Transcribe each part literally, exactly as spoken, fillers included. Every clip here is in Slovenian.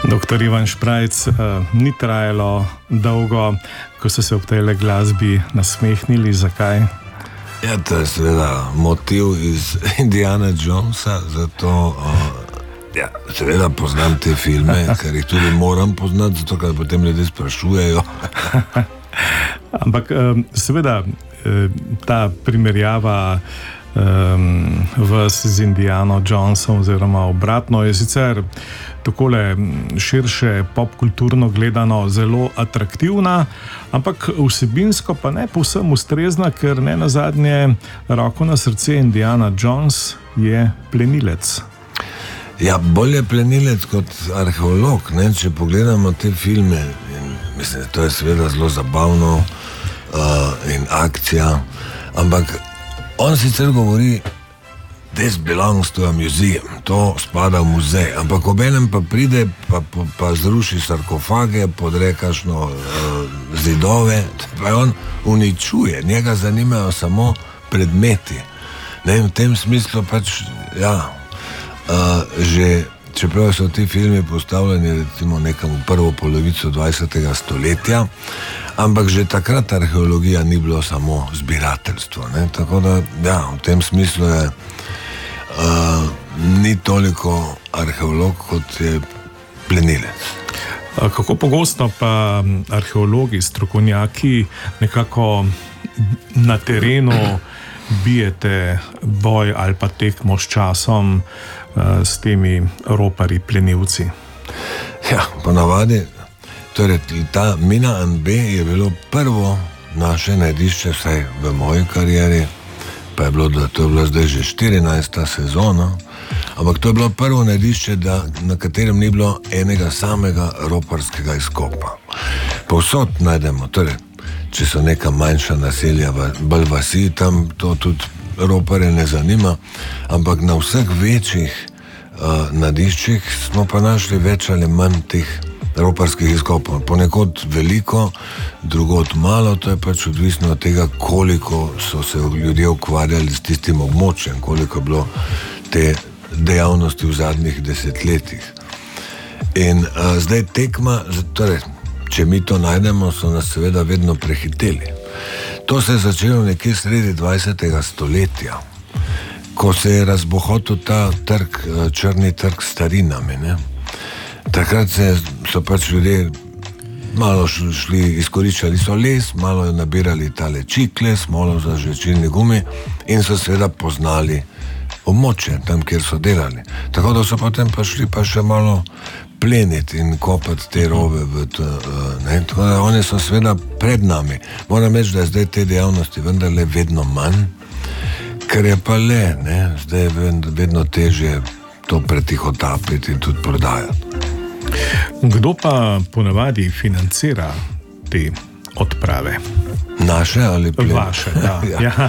Doktor Ivan Šprajc, uh, ni trajalo dolgo, ko so se ob tej glasbi nasmehnili. Zakaj? Ja, to je seveda motiv iz Indiana Jonesa, zato uh, ja, seveda poznam te filme, ker jih tudi moram poznati, zato ker potem ljudje sprašujejo. Ampak uh, seveda uh, ta primerjava um, vas z Indiano Jonesom oziroma obratno je sicer takole širše popkulturno gledano zelo atraktivna, ampak vsebinsko pa ne povsem ustrezna, ker ne nazadnje roko na srce Indiana Jones je plenilec. Ja, bolje plenilec kot arheolog, ne? Če pogledamo te filme, in mislim, to je seveda zelo zabavno uh, in akcija, ampak on sicer govori, this belongs to a museum, to spada v muzej, ampak obenem pa pride, pa, pa, pa zruši sarkofage, podre kakšno uh, zidove, pa on uničuje, njega zanimajo samo predmeti. Ne, v tem smislu pač, ja, uh, že čeprav so ti filmi postavljeni recimo nekam v prvo polovico dvajsetega stoletja, ampak že takrat arheologija ni bilo samo zbirateljstvo, ne, tako da, ja, v tem smislu je Uh, ni toliko arheolog, kot je plenilec. Kako pogosto pa arheologi, strokovnjaki nekako na terenu bijete boj ali pa tekmo s časom uh, s temi roparji, plenilci? Ja, ponavadi, torej ta Mina an be je bilo prvo naše najdišče, vsaj v moji karieri, pa je bilo, da to je bila zdaj že štirinajsta sezona, ampak to je bilo prvo najdišče, da, na katerem ni bilo enega samega roparskega izkopa. Povsod najdemo, torej, če so neka manjša naselja, bolj vasi, tam to tudi roparje ne zanima, ampak na vseh večjih uh, nadiščih smo pa našli več ali manj teh roparskih izkopov. Ponekod veliko, drugod malo, to je pač odvisno od tega, koliko so se ljudje ukvarjali s tistim območjem, koliko je bilo te dejavnosti v zadnjih desetletjih. In a, zdaj tekma, torej, če mi to najdemo, so nas seveda vedno prehiteli. To se je začelo nekje sredi dvajsetega stoletja, ko se je razbohotil ta trg, črni trg s starinami, ne? Takrat se, so pač ljudje malo šli, izkoriščali so les, malo je nabirali tale čikle, smolo za žvečilni gumi in so seveda poznali območje, tam, kjer so delali. Tako da so potem pa šli pa še malo pleniti in kopati te rove v to, ne, tako da oni so seveda pred nami. Moram reči, da je zdaj te dejavnosti vendarle vedno manj, ker je pa le, ne, zdaj je vedno težje to pretihotapiti in tudi prodajati. Kdo pa ponavadi financira te odprave? Naše ali plen? Vaše, da. ja. Ja.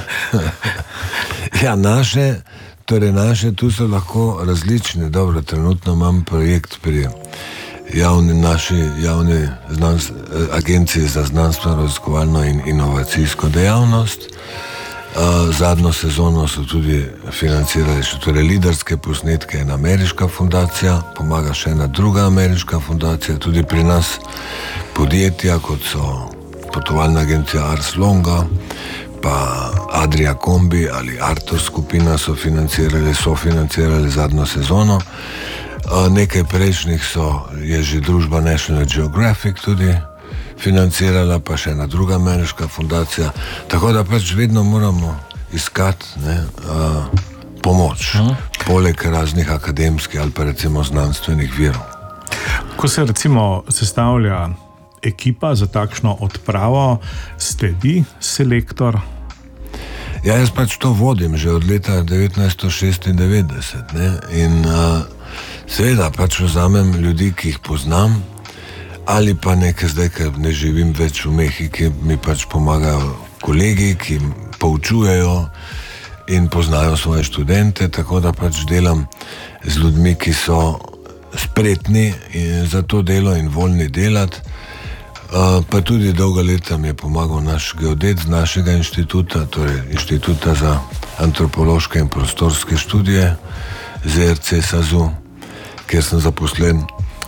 ja, naše, torej naše, tu so lahko različne. Dobro, trenutno imam projekt pri javni, naši javni znans, agenciji za znanstveno, raziskovalno in inovacijsko dejavnost. Uh, zadnjo sezono so tudi financirali še torej liderske posnetke, ena ameriška fundacija, pomaga še ena druga ameriška fundacija, tudi pri nas podjetja, kot so potovalna agencija Ars Longa, pa Adria Kombi ali Artos skupina so financirali, so financirali zadnjo sezono. Uh, nekaj prejšnjih so, je že družba National Geographic tudi financirala, pa še ena druga ameriška fundacija, tako da pač vedno moramo iskati, ne, uh, pomoč, hmm. poleg raznih akademskih ali pa recimo znanstvenih virov. Ko se recimo sestavlja ekipa za takšno odpravo, sledi selektor? Ja, jaz pač to vodim že od leta devetnajststo šestindevetdeset, ne, in uh, seveda pač vzamem ljudi, ki jih poznam, ali pa nekaj zdaj, ker ne živim več v Mehiki, mi pač pomagajo kolegi, ki poučujejo in poznajo svoje študente, tako da pač delam z ljudmi, ki so spretni za to delo in voljni delati. Uh, pa tudi dolga leta mi je pomagal naš geodet z našega inštituta, torej Inštituta za antropološke in prostorske študije, Z R C SAZU, kjer sem zaposlen.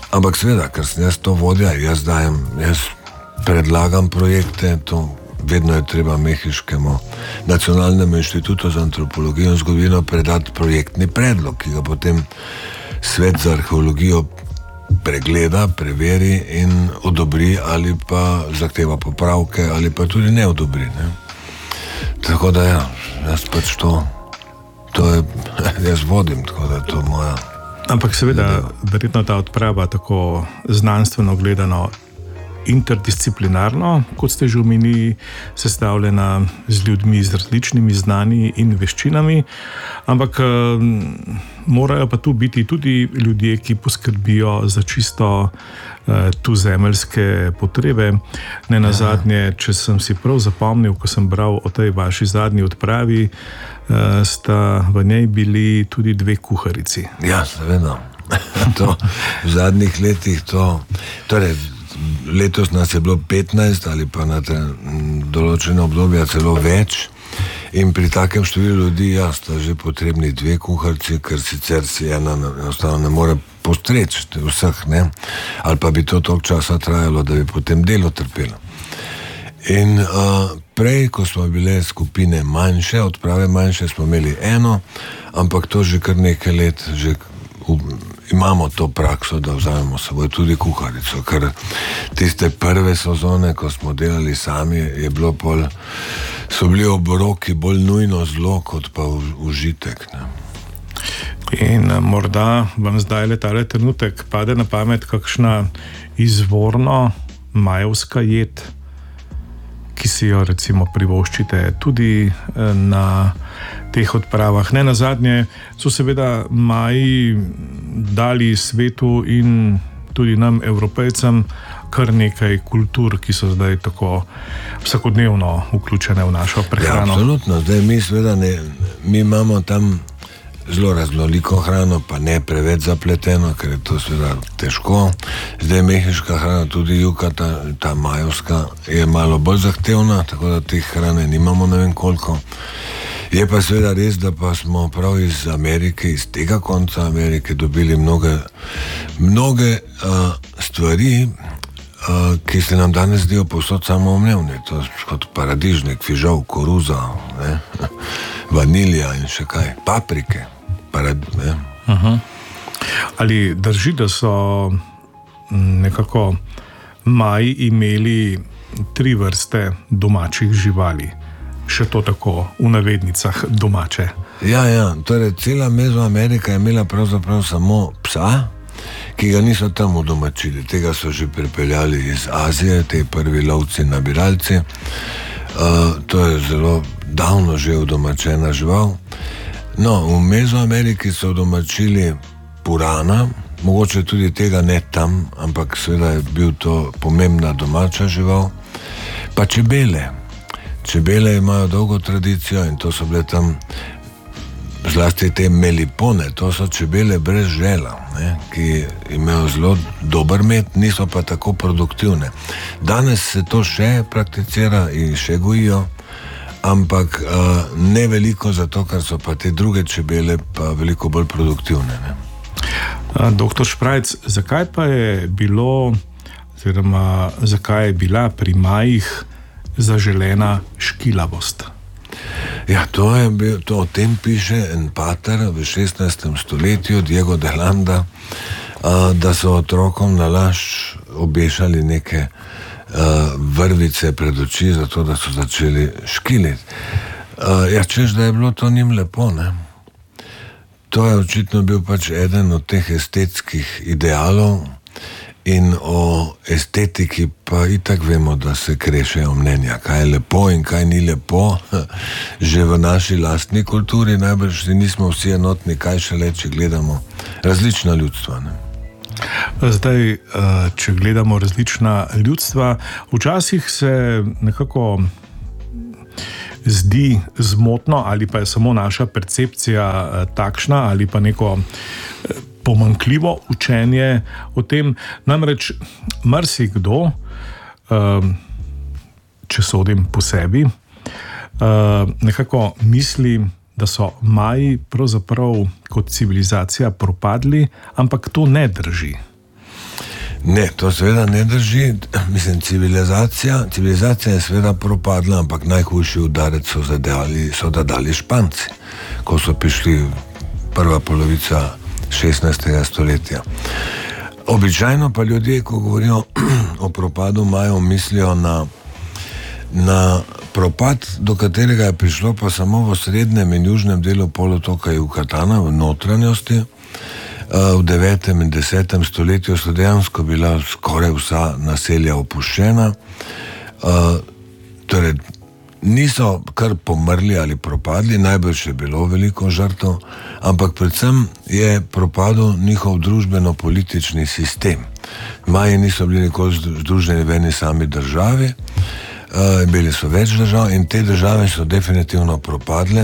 Ampak seveda, ker sem jaz to vodja, jaz dajem, jaz predlagam projekte, to vedno je treba Mehiškemu nacionalnemu inštitutu za antropologijo in zgodovino predati projektni predlog, ki ga potem svet za arheologijo pregleda, preveri in odobri ali pa zahteva popravke ali pa tudi ne odobri. Ne? Tako da ja, jaz pač to, to je, jaz vodim, tako da je to moja. Ampak seveda, verjetno ta odprava tako znanstveno gledano interdisciplinarno, kot ste že omenili, sestavljena z ljudmi z različnimi znanji in veščinami, ampak um, morajo pa tu biti tudi ljudje, ki poskrbijo za čisto uh, tuzemeljske potrebe. Ne nazadnje, če sem si prav zapomnil, ko sem bral o tej vaši zadnji odpravi, uh, sta v njej bili tudi dve kuharici. Ja, seveda. To v zadnjih letih to, torej letos nas je bilo petnajst ali pa na te določene obdobja celo več in pri takem številu ljudi, ja, sta že potrebni dve kuharci, ker sicer si ena enostavno ne more postreči vseh, ne, ali pa bi to toliko časa trajalo, da bi potem delo trpelo. In uh, prej, ko smo bile skupine manjše, odprave manjše, smo imeli eno, ampak to že kar nekaj let, že imamo to prakso, da vzamemo s seboj tudi kuharico, ker tiste prve sezone, ko smo delali sami, je bilo pol, so bili obroki bolj nujno zlo, kot pa užitek. Ne? In morda vam zdaj letale trenutek pade na pamet kakšna izvorno majevska jed, ki si jo recimo privoščite tudi na teh odpravah. Ne nazadnje so seveda Maji dali svetu in tudi nam, Evropejcem, kar nekaj kultur, ki so zdaj tako vsakodnevno vključene v našo prehrano. Ja, absolutno. Zdaj mi seveda ne, mi imamo tam zelo raznoliko hrano, pa ne preveč zapleteno, ker je to seveda težko. Zdaj mehiška hrana, tudi juka, ta, ta majevska, je malo bolj zahtevna, tako da teh hrane nimamo ne vem koliko. Je pa seveda res, da pa smo prav iz Amerike, iz tega konca Amerike dobili mnoge, mnoge uh, stvari, uh, ki se nam danes zdijo povsod samoumevne. To je kot paradižnik, fižol, koruza, ne? Vanilija in še kaj, paprike. Parad, ne? Uh-huh. Ali drži, da so nekako Maji imeli tri vrste domačih živali? Še to tako v navednicah domače. Ja, ja, torej cela Mezoamerika je imela pravzaprav samo psa, ki ga niso tam udomačili. Tega so že pripeljali iz Azije, te prvi lovci nabiralci. Uh, to je zelo davno že udomačena žival. No, v Mezoameriki so udomačili purana, mogoče tudi tega ne tam, ampak seveda je bil to pomembna domača žival. Pa čebele. Čebele imajo dolgo tradicijo in to so bile tam zlasti te melipone, to so čebele brez žela, ne, ki imajo zelo dober med, niso pa tako produktivne. Danes se to še prakticira in še gojijo, ampak uh, ne veliko zato, ker so pa te druge čebele pa veliko bolj produktivne. Ne. Doktor Šprajc, zakaj pa je bilo, oziroma zakaj je bila pri Majih zaželena škilavost? Ja, to je bil, to o tem piše en pater v šestnajstem stoletju, Diego de Landa, a, da so otrokom na laž obešali neke a, vrvice pred oči, zato da so začeli škiliti. A, ja, češ, da je bilo to njim lepo, ne? To je očitno bil pač eden od teh estetskih idealov. In o estetiki pa itak vemo, da se krešejo mnenja, kaj je lepo in kaj ni lepo. Že v naši lastni kulturi najbrž nismo vsi enotni, kaj šele, če gledamo različna ljudstva. Ne? Zdaj, če gledamo različna ljudstva, včasih se nekako zdi zmotno, ali pa je samo naša percepcija takšna, ali pa neko pomanjkljivo učenje o tem. Namreč marsikdo, če sodim po sebi, nekako misli, da so Maji pravzaprav kot civilizacija propadli, ampak to ne drži. Ne, to seveda ne drži. Mislim, civilizacija, civilizacija je seveda propadla, ampak najhujši udarec so zadali, so dali Španci, ko so prišli prva polovica šestnajstega stoletja. Običajno pa ljudje, ko govorijo o propadu, imajo mislijo na, na propad, do katerega je prišlo pa samo v srednjem in južnem delu polotoka Yucatana, v notranjosti. V devetem in desetem stoletju so dejansko bila skoraj vsa naselja opuščena. Torej, niso kar pomrli ali propadli, najbrž je bilo veliko žrtev, ampak predvsem je propadel njihov družbeno-politični sistem. Maji niso bili nikoli združeni v eni sami državi, bili so več držav in te države so definitivno propadle.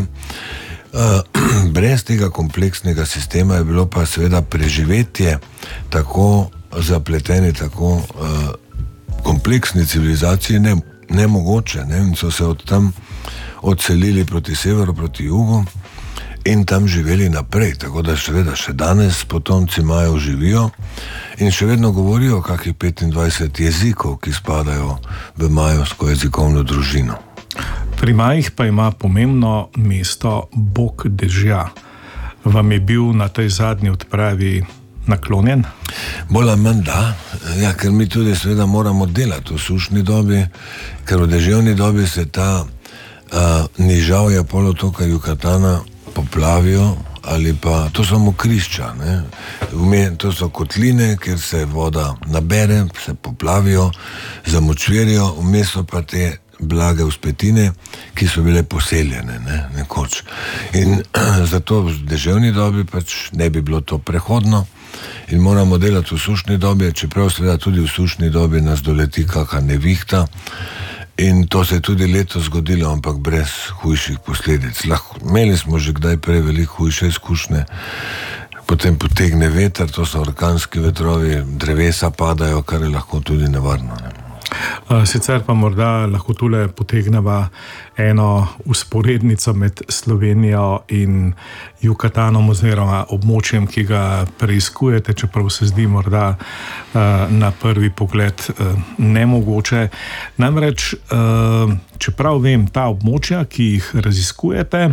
Brez tega kompleksnega sistema je bilo pa seveda preživetje tako zapleteni, tako kompleksni civilizaciji ne nemogoče, ne? In so se od tam odselili proti severu, proti jugu in tam živeli naprej, tako da seveda še danes potomci Majev živijo in še vedno govorijo kakih petindvajset jezikov, ki spadajo v majevsko jezikovno družino. Pri Majih pa ima pomembno mesto bog dežja. Vam je bil na tej zadnji odpravi naklonjen? Bolj ali manj da, ja, ker mi tudi seveda moramo delati v sušni dobi, ker v deževni dobi se ta uh, nižavja polotoka Yucatana poplavijo ali pa to so mokrišča, ne? To so kotline, kjer se voda nabere, se poplavijo, zamočverijo, vmes so pa te blage vzpetine, ki so bile poseljene, ne, nekoč. In zato v deževni dobi pač ne bi bilo to prehodno in moramo delati v sušni dobi, čeprav seveda tudi v sušni dobi nas doleti kakšna nevihta in to se je tudi letos zgodilo, ampak brez hujših posledic. Lahko, imeli smo že kdaj prej veliko hujše izkušnje, potem potegne veter, to so orkanski vetrovi, drevesa padajo, kar je lahko tudi nevarno, ne. Sicer pa morda lahko tule potegneva eno usporednico med Slovenijo in Yucatanom oziroma območjem, ki ga preiskujete, čeprav se zdi morda na prvi pogled nemogoče. Namreč, čeprav vem, ta območja, ki jih raziskujete,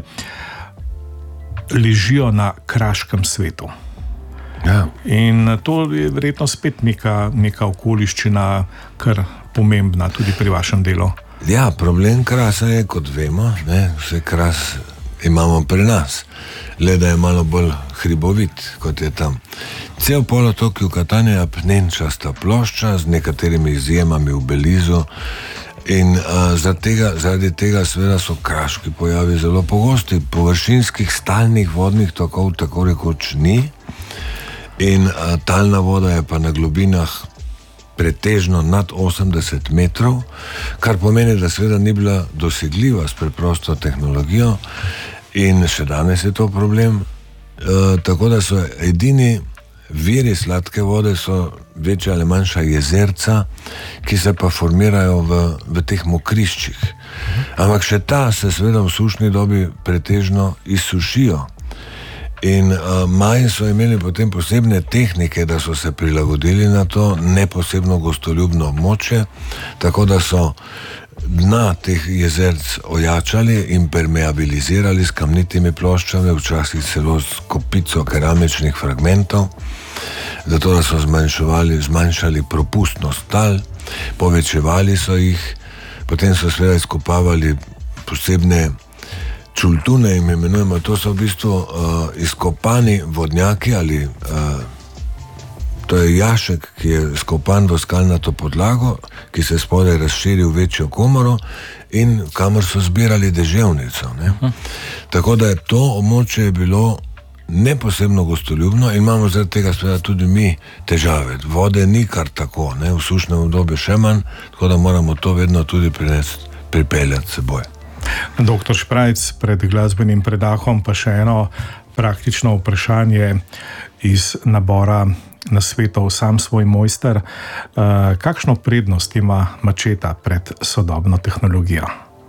ležijo na kraškem svetu. Ja. In to je verjetno spet neka, neka okoliščina, kar pomembna tudi pri vašem delu. Ja, problem krasa je, kot vemo, ne, vse kras imamo pri nas, le da je malo bolj hribovit, kot je tam. Cel polotok Yucatan je apnenčasta plošča z nekaterimi izjemami v Belizu in a, zaradi tega, zaradi tega seveda so kraški pojavi zelo pogosti. Površinskih stalnih vodnih tokov tako rekoč ni in a, talna voda je pa na globinah pretežno nad osemdeset metrov, kar pomeni, da seveda ni bila dosegljiva s preprosto tehnologijo in še danes je to problem. E, tako da so edini viri sladke vode so večja ali manjša jezerca, ki se pa formirajo v, v teh mokriščih. Ampak še ta se seveda v sušni dobi pretežno izsušijo. In uh, Maji so imeli potem posebne tehnike, da so se prilagodili na to neposebno gostoljubno območje, tako da so dna teh jezerc ojačali in permeabilizirali s kamnitimi ploščami, včasih celo s kopico keramičnih fragmentov, zato da so zmanjševali, zmanjšali propustnost tal, povečevali so jih, potem so seveda izkopavali posebne čultune, jim imenujemo, to so v bistvu uh, izkopani vodnjaki ali uh, to je jašek, ki je skopan v skalnato podlago, ki se spodaj razširi v večjo komoro in kamor so zbirali deževnico, ne. Uh. Tako da je to območje bilo neposebno gostoljubno in imamo zaradi tega seveda tudi mi težave. Vode ni kar tako, ne, v sušnem obdobju še manj, tako da moramo to vedno tudi prinesti, pripeljati seboj. Doktor Šprajc, pred glasbenim predahom pa še eno praktično vprašanje iz nabora nasvetov Sam svoj mojster. Kakšno prednost ima mačeta pred sodobno tehnologijo?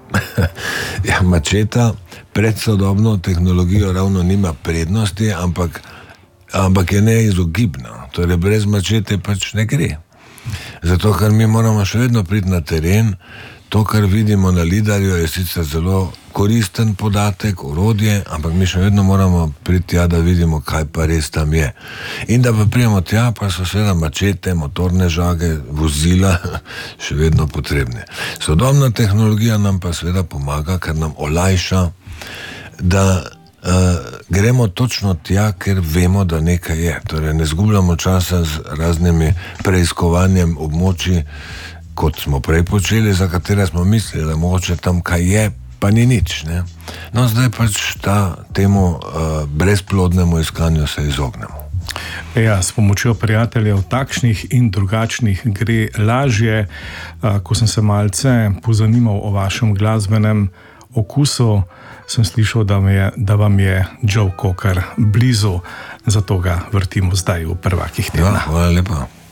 Ja, mačeta pred sodobno tehnologijo ravno nima prednosti, ampak ampak je neizogibna, torej brez mačete pač ne gre. Zato, ker mi moramo še vedno priti na teren. To, kar vidimo na lidarju, je sicer zelo koristen podatek, orodje, ampak mi še vedno moramo priti tja, da vidimo, kaj pa res tam je. In da pa prijemo tja, pa so seveda mačete, motorne žage, vozila še vedno potrebne. Sodobna tehnologija nam pa seveda pomaga, ker nam olajša, da uh, gremo točno tja, ker vemo, da nekaj je. Torej, ne zgubljamo časa z raznimi preiskovanjem območij, kot smo prej počeli, za katere smo mislili, da mogoče tam kaj je, pa ni nič. Ne? No, zdaj pač ta, temu uh, brezplodnemu iskanju se izognemo. Ja, s pomočjo prijateljev takšnih in drugačnih gre lažje. Uh, ko sem se malce pozanimal o vašem glasbenem okusu, sem slišal, da, je, da vam je Joe Cocker blizu, zato ga vrtimo zdaj v prvakih tednah. Ja, hvala lepa.